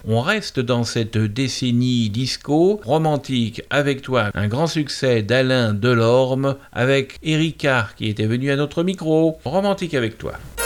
On reste dans cette décennie disco, Romantique avec toi, un grand succès d'Alain Delorme avec Erika qui était venu à notre micro. Romantique avec toi.